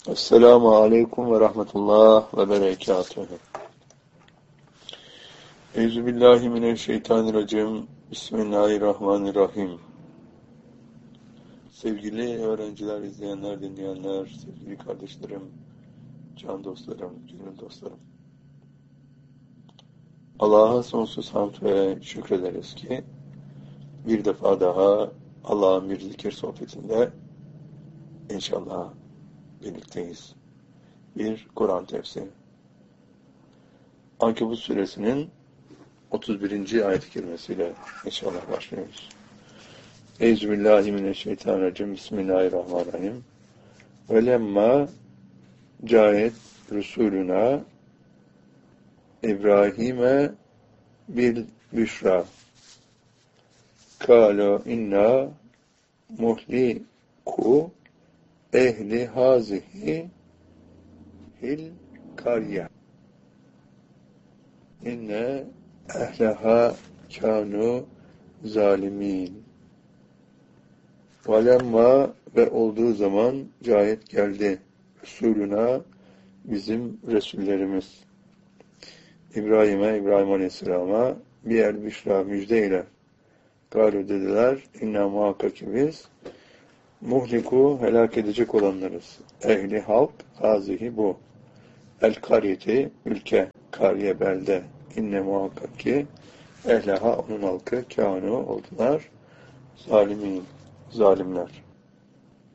Esselamu Aleyküm ve Rahmetullah ve Berekatuhu. Euzubillahimineşşeytanirracim. Bismillahirrahmanirrahim. Sevgili öğrenciler, izleyenler, dinleyenler, sevgili kardeşlerim, can dostlarım, gönül dostlarım. Allah'a sonsuz hamd ve şükrederiz ki bir defa daha Allah'ın bir zikir sohbetinde inşallah birlikteyiz. Bir Kur'an tefsiri. Ankebut suresinin 31. ayet-i kerimesiyle inşallah başlıyoruz. Euzubillahimineşşeytanirracim. Bismillahirrahmanirrahim. Ve lemma caet rusuluna İbrahim'e bil büşra kâlu inna muhliku ehli hazihi hil karye inne ehleha kânu zalimin. Valemma ve olduğu zaman cayet geldi Resuluna bizim Resullerimiz İbrahim Aleyhisselam'a bir el büşra müjdeyle galu dediler inna muhakkak ki biz muhliku helak edecek olanlarız. Ehli halk hazihi bu. El kariyeti ülke, kariye belde. İnne muhakkak ki ehleha onun halkı kânu oldular zalimin, zalimler.